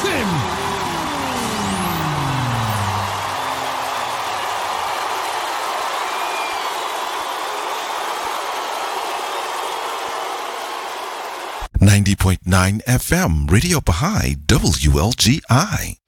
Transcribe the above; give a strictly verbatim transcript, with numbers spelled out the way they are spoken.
him! ninety point nine F M, Radio Baha'i, W L G I.